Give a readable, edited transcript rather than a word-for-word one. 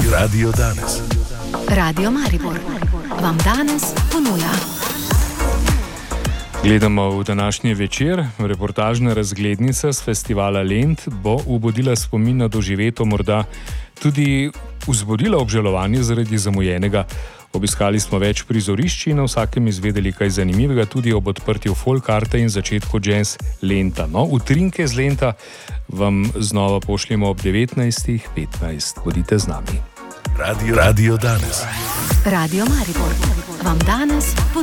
Radio danes. Radio Maribor vam danes ponuja. Gledamo v današnji večer. Reportažna razglednica s festivala Lent bo ubudila spomin na doživeto, morda tudi vzbudila obžalovanje zaradi zamujenega. Obiskali smo več prizorišč in na vsakem izvedeli kaj zanimivega, tudi ob odprtju Folkarte in začetku Jazz Lenta. No, utrinke z Lenta vam znova pošljemo ob 19:15. Bodite z nami. Radio danes. Radio Maribor vam danes